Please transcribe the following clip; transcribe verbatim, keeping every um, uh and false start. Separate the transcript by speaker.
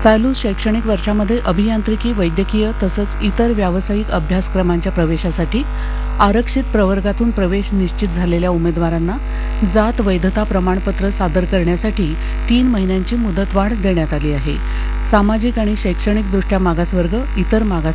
Speaker 1: चालू शैक्षणिक वर्षामध्ये अभियांत्रिकी, वैद्यकीय तसंच इतर व्यावसायिक अभ्यासक्रमांच्या प्रवेशासाठी आरक्षित प्रवर्गातून प्रवेश निश्चित झालेल्या उमेदवारांना जात वैधता प्रमाणपत्र सादर करण्यासाठी तीन महिन्यांची मुदतवाढ देण्यात आली आहे. सामाजिक आणि शैक्षणिकदृष्ट्या मागासवर्ग, इतर मागास